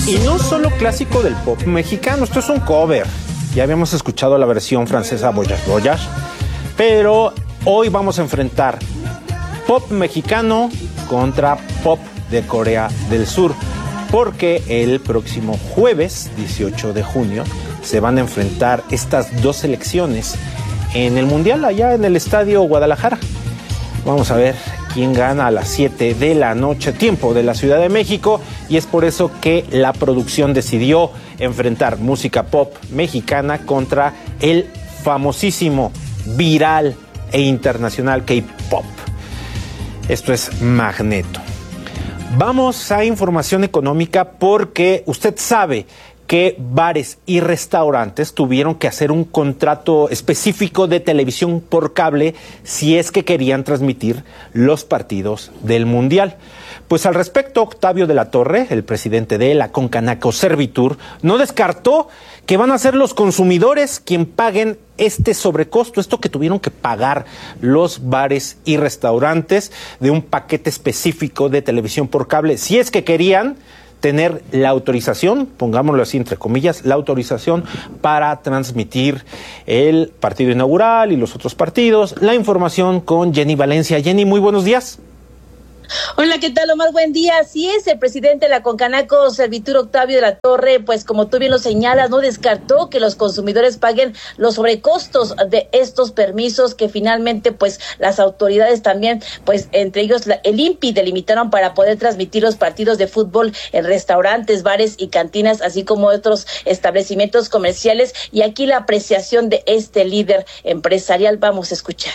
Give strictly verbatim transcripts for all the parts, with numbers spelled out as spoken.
Y no solo clásico del pop mexicano, esto es un cover. Ya habíamos escuchado la versión francesa Voyage Voyage, pero hoy vamos a enfrentar pop mexicano contra pop de Corea del Sur, porque el próximo jueves dieciocho de junio se van a enfrentar estas dos selecciones en el Mundial allá en el Estadio Guadalajara. Vamos a ver quién gana a las siete de la noche, tiempo de la Ciudad de México, y es por eso que la producción decidió enfrentar música pop mexicana contra el famosísimo, viral e internacional K-pop. Esto es Magneto. Vamos a información económica porque usted sabe que bares y restaurantes tuvieron que hacer un contrato específico de televisión por cable si es que querían transmitir los partidos del Mundial. Pues al respecto, Octavio de la Torre, el presidente de la Concanaco Servitur, no descartó que van a ser los consumidores quien paguen este sobrecosto, esto que tuvieron que pagar los bares y restaurantes de un paquete específico de televisión por cable, si es que querían tener la autorización, pongámoslo así entre comillas, la autorización para transmitir el partido inaugural y los otros partidos. La información con Jenny Valencia. Jenny, muy buenos días. Hola, ¿qué tal, Omar? Buen día. Así es, el presidente de la Concanaco Servitur, Octavio de la Torre, pues como tú bien lo señalas, no descartó que los consumidores paguen los sobrecostos de estos permisos que finalmente pues las autoridades también, pues entre ellos la, el I N P I delimitaron para poder transmitir los partidos de fútbol en restaurantes, bares y cantinas, así como otros establecimientos comerciales. Y aquí la apreciación de este líder empresarial, vamos a escuchar.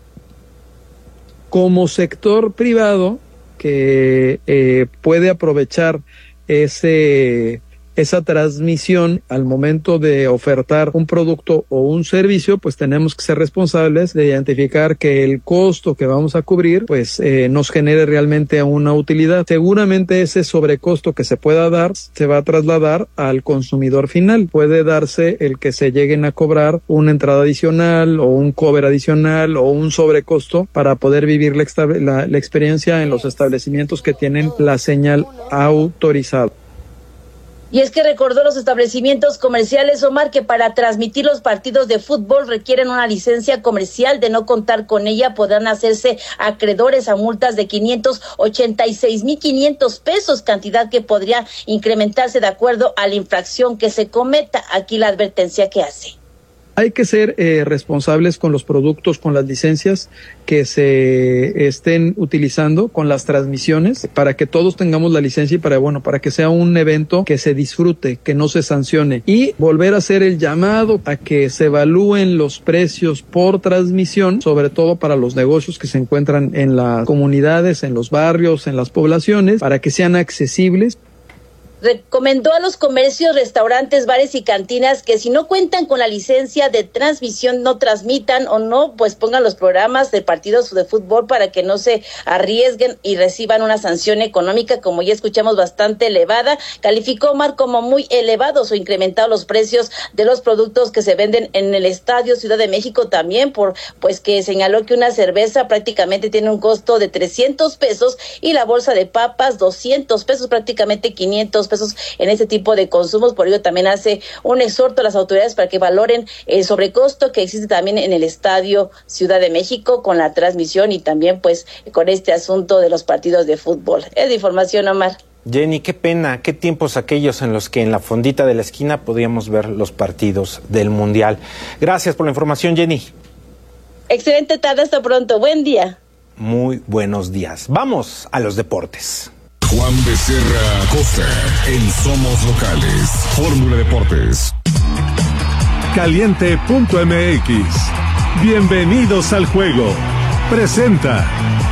Como sector privado que eh, puede aprovechar ese esa transmisión al momento de ofertar un producto o un servicio, pues tenemos que ser responsables de identificar que el costo que vamos a cubrir, pues eh, nos genere realmente una utilidad. Seguramente ese sobrecosto que se pueda dar se va a trasladar al consumidor final. Puede darse el que se lleguen a cobrar una entrada adicional o un cover adicional o un sobrecosto para poder vivir la, la, la experiencia en los establecimientos que tienen la señal autorizada. Y es que recordó los establecimientos comerciales, Omar, que para transmitir los partidos de fútbol requieren una licencia comercial. De no contar con ella, podrán hacerse acreedores a multas de quinientos ochenta y seis mil quinientos pesos, cantidad que podría incrementarse de acuerdo a la infracción que se cometa. Aquí la advertencia que hace. Hay que ser eh, responsables con los productos, con las licencias que se estén utilizando, con las transmisiones, para que todos tengamos la licencia y para, bueno, para que sea un evento que se disfrute, que no se sancione. Y volver a hacer el llamado a que se evalúen los precios por transmisión, sobre todo para los negocios que se encuentran en las comunidades, en los barrios, en las poblaciones, para que sean accesibles. Recomendó a los comercios, restaurantes, bares y cantinas que si no cuentan con la licencia de transmisión no transmitan o no, pues pongan los programas de partidos de fútbol para que no se arriesguen y reciban una sanción económica, como ya escuchamos, bastante elevada. Calificó Omar como muy elevados o incrementados los precios de los productos que se venden en el Estadio Ciudad de México también, por pues que señaló que una cerveza prácticamente tiene un costo de trescientos pesos y la bolsa de papas doscientos pesos, prácticamente quinientos pesos en este tipo de consumos. Por ello también hace un exhorto a las autoridades para que valoren el sobrecosto que existe también en el Estadio Ciudad de México con la transmisión y también pues con este asunto de los partidos de fútbol. Es de información, Omar. Jenny, qué pena, qué tiempos aquellos en los que en la fondita de la esquina podíamos ver los partidos del Mundial. Gracias por la información, Jenny. Excelente tarde, hasta pronto, buen día. Muy buenos días. Vamos a los deportes. Juan Becerra Acosta en Somos Locales. Fórmula Deportes. Caliente punto M X. Bienvenidos al juego. Presenta.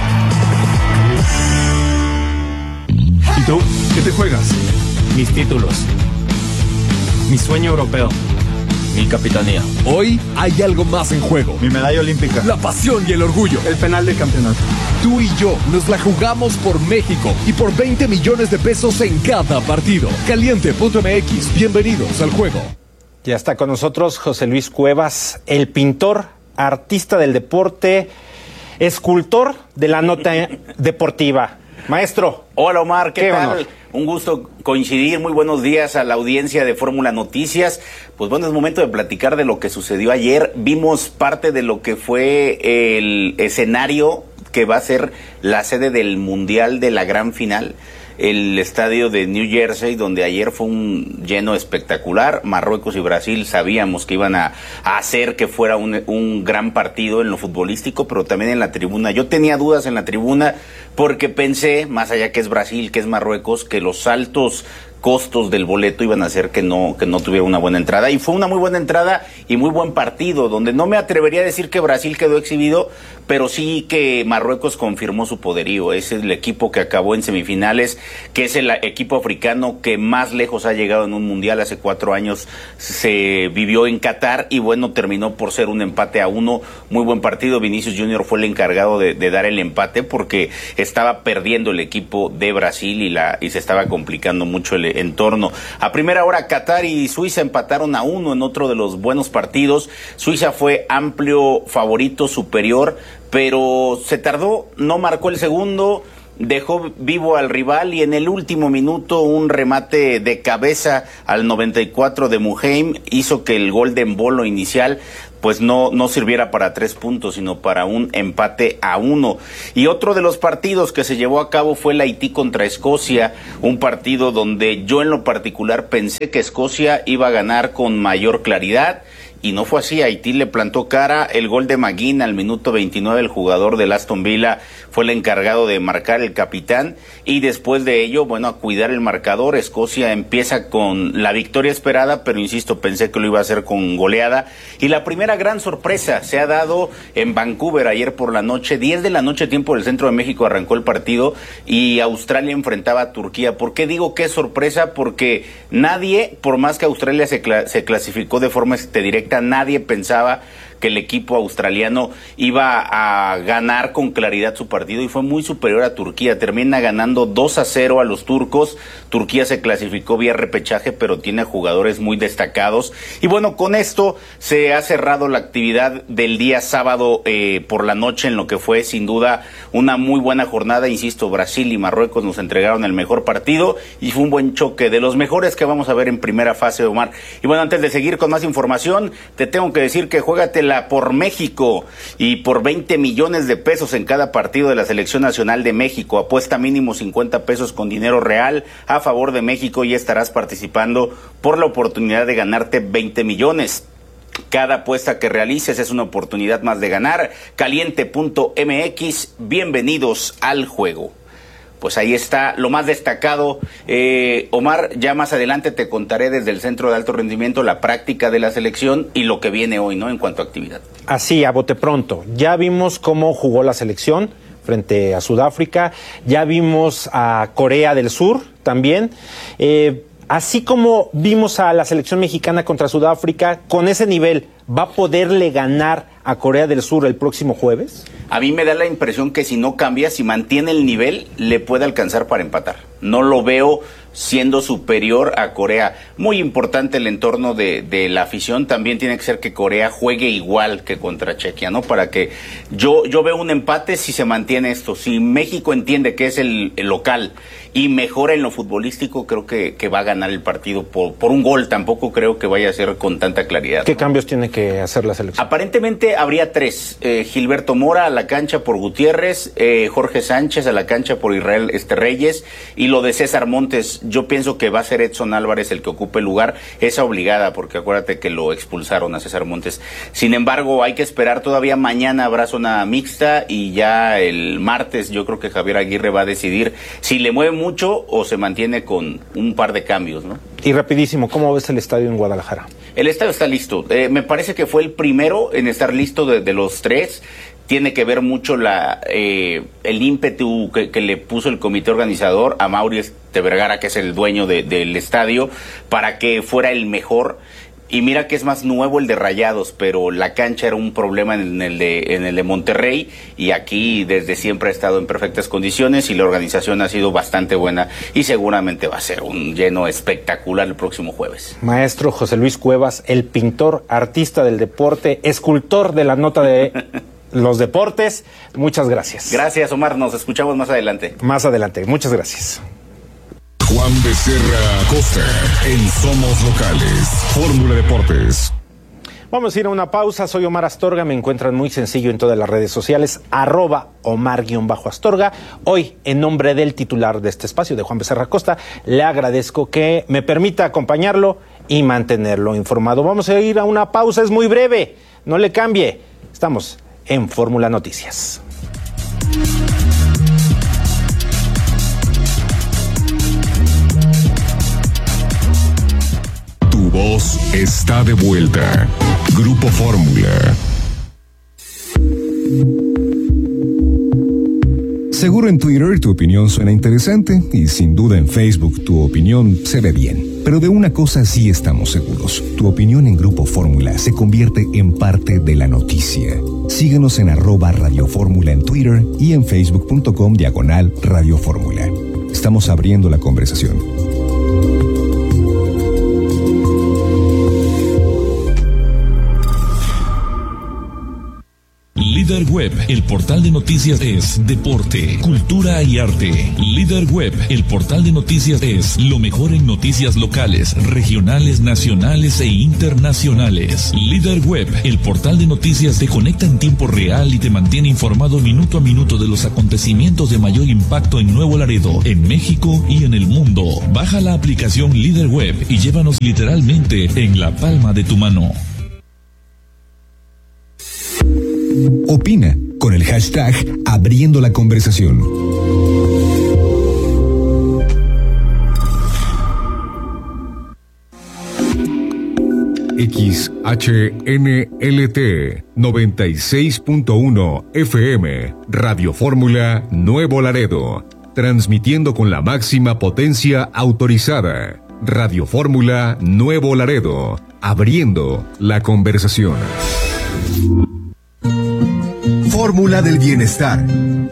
¿Y tú? ¿Qué te juegas? Mis títulos. Mi sueño europeo. Mi capitanía. Hoy hay algo más en juego. Mi medalla olímpica. La pasión y el orgullo. El penal de campeonato. Tú y yo nos la jugamos por México y por veinte millones de pesos en cada partido. Caliente punto M X. Bienvenidos al juego. Ya está con nosotros José Luis Cuevas, el pintor, artista del deporte, escultor de la nota deportiva. Maestro. Hola Omar, ¿qué, ¿Qué tal? honor? Un gusto coincidir, muy buenos días a la audiencia de Fórmula Noticias. Pues bueno, es momento de platicar de lo que sucedió ayer. Vimos parte de lo que fue el escenario que va a ser la sede del Mundial de la Gran Final. El estadio de New Jersey, donde ayer fue un lleno espectacular. Marruecos y Brasil sabíamos que iban a, a hacer que fuera un, un gran partido en lo futbolístico, pero también en la tribuna. Yo tenía dudas en la tribuna porque pensé, más allá que es Brasil, que es Marruecos, que los altos costos del boleto iban a hacer que no que no tuviera una buena entrada, y fue una muy buena entrada y muy buen partido, donde no me atrevería a decir que Brasil quedó exhibido, pero sí que Marruecos confirmó su poderío. Es el equipo que acabó en semifinales, que es el equipo africano que más lejos ha llegado en un mundial. Hace cuatro años se vivió en Qatar y bueno, terminó por ser un empate a uno, muy buen partido. Vinicius Junior fue el encargado de, de dar el empate porque estaba perdiendo el equipo de Brasil y la y se estaba complicando mucho el entorno. A primera hora Qatar y Suiza empataron a uno en otro de los buenos partidos. Suiza fue amplio favorito, superior, pero se tardó, no marcó el segundo, dejó vivo al rival y en el último minuto un remate de cabeza al noventa y cuatro de Muheim hizo que el gol de embolo inicial pues no, no sirviera para tres puntos, sino para un empate a uno. Y otro de los partidos que se llevó a cabo fue el Haití contra Escocia, un partido donde yo en lo particular pensé que Escocia iba a ganar con mayor claridad, y no fue así. Haití le plantó cara. El gol de McGinn al minuto veintinueve, el jugador del Aston Villa fue el encargado de marcar, el capitán, y después de ello, bueno, a cuidar el marcador. Escocia empieza con la victoria esperada, pero insisto, pensé que lo iba a hacer con goleada, y la primera gran sorpresa se ha dado en Vancouver ayer por la noche, diez de la noche, tiempo del centro de México, arrancó el partido y Australia enfrentaba a Turquía. ¿Por qué digo que es sorpresa? Porque nadie, por más que Australia se, cla- se clasificó de forma este, directa, nadie pensaba que el equipo australiano iba a ganar con claridad su partido, y fue muy superior a Turquía. Termina ganando dos a cero a los turcos. Turquía se clasificó vía repechaje, pero tiene jugadores muy destacados. Y bueno, con esto se ha cerrado la actividad del día sábado eh, por la noche, en lo que fue sin duda una muy buena jornada. Insisto, Brasil y Marruecos nos entregaron el mejor partido y fue un buen choque, de los mejores que vamos a ver en primera fase, Omar. Y bueno, antes de seguir con más información, te tengo que decir que juégatela por México y por veinte millones de pesos en cada partido de la Selección Nacional de México. Apuesta mínimo cincuenta pesos con dinero real a favor de México y estarás participando por la oportunidad de ganarte veinte millones. Cada apuesta que realices es una oportunidad más de ganar. Caliente punto m x, bienvenidos al juego. Pues ahí está lo más destacado. Eh, Omar, ya más adelante te contaré desde el Centro de Alto Rendimiento la práctica de la selección y lo que viene hoy, ¿no?, en cuanto a actividad. Así, a bote pronto. Ya vimos cómo jugó la selección frente a Sudáfrica, ya vimos a Corea del Sur también. Eh, así como vimos a la selección mexicana contra Sudáfrica, con ese nivel, ¿va a poderle ganar a Corea del Sur el próximo jueves? A mí me da la impresión que si no cambia, si mantiene el nivel, le puede alcanzar para empatar. No lo veo siendo superior a Corea. Muy importante el entorno de, de la afición. También tiene que ser que Corea juegue igual que contra Chequia, ¿no? Para que yo, yo veo un empate si se mantiene esto. Si México entiende que es el, el local y mejora en lo futbolístico, creo que, que va a ganar el partido por, por un gol. Tampoco creo que vaya a ser con tanta claridad. ¿Qué ¿no? cambios tiene que hacer la selección? Aparentemente habría tres. Eh, Gilberto Mora a la cancha por Gutiérrez, eh, Jorge Sánchez a la cancha por Israel este Reyes, y lo de César Montes, yo pienso que va a ser Edson Álvarez el que ocupe el lugar. Esa obligada, porque acuérdate que lo expulsaron a César Montes. Sin embargo, hay que esperar todavía. Mañana habrá zona mixta y ya el martes yo creo que Javier Aguirre va a decidir si le mueve mucho o se mantiene con un par de cambios, ¿no? Y rapidísimo, ¿cómo ves el estadio en Guadalajara? El estadio está listo. Eh, me parece que fue el primero en estar listo de, de los tres. Tiene que ver mucho la eh, el ímpetu que, que le puso el comité organizador a Mauri de Vergara, que es el dueño de, del estadio, para que fuera el mejor. Y mira que es más nuevo el de Rayados, pero la cancha era un problema en el de en el de Monterrey, y aquí desde siempre ha estado en perfectas condiciones y la organización ha sido bastante buena y seguramente va a ser un lleno espectacular el próximo jueves. Maestro José Luis Cuevas, el pintor, artista del deporte, escultor de la nota de los deportes. Muchas gracias. Gracias, Omar. Nos escuchamos más adelante. Más adelante. Muchas gracias. Juan Becerra Acosta en Somos Locales. Fórmula Deportes. Vamos a ir a una pausa. Soy Omar Astorga. Me encuentran muy sencillo en todas las redes sociales. Arroba Omar-Astorga. Hoy, en nombre del titular de este espacio, de Juan Becerra Acosta, le agradezco que me permita acompañarlo y mantenerlo informado. Vamos a ir a una pausa. Es muy breve. No le cambie. Estamos en Fórmula Noticias. Tu voz está de vuelta. Grupo Fórmula. Seguro en Twitter tu opinión suena interesante y sin duda en Facebook tu opinión se ve bien. Pero de una cosa sí estamos seguros. Tu opinión en Grupo Fórmula se convierte en parte de la noticia. Síguenos en arroba Radio Fórmula en Twitter y en facebook.com diagonal Radio Fórmula. Estamos abriendo la conversación. Líder Web, el portal de noticias es deporte, cultura y arte. Líder Web, el portal de noticias es lo mejor en noticias locales, regionales, nacionales e internacionales. Líder Web, el portal de noticias te conecta en tiempo real y te mantiene informado minuto a minuto de los acontecimientos de mayor impacto en Nuevo Laredo, en México y en el mundo. Baja la aplicación Líder Web y llévanos literalmente en la palma de tu mano. Opina con el hashtag Abriendo la Conversación. X H N L T noventa y seis punto uno F M Radio Fórmula Nuevo Laredo, transmitiendo con la máxima potencia autorizada. Radio Fórmula Nuevo Laredo, abriendo la conversación. Fórmula del bienestar.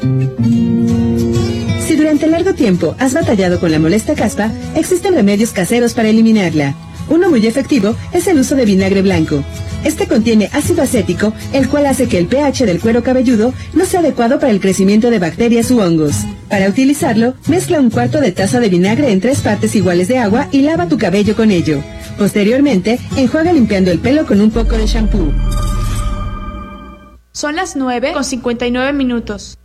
Si durante largo tiempo has batallado con la molesta caspa, existen remedios caseros para eliminarla. Uno muy efectivo es el uso de vinagre blanco. Este contiene ácido acético, el cual hace que el pH del cuero cabelludo no sea adecuado para el crecimiento de bacterias u hongos. Para utilizarlo, mezcla un cuarto de taza de vinagre en tres partes iguales de agua y lava tu cabello con ello. Posteriormente, enjuaga limpiando el pelo con un poco de shampoo. Son las nueve con cincuenta y nueve minutos.